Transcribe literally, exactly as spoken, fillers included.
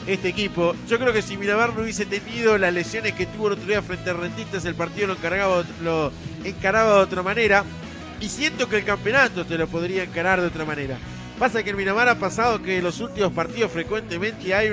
este equipo. Yo creo que si Miramar no hubiese tenido las lesiones que tuvo el otro día frente a Rentistas, el partido lo encargaba, lo encaraba de otra manera. Y siento que el campeonato te lo podría encarar de otra manera. Pasa que el Miramar ha pasado que en los últimos partidos frecuentemente hay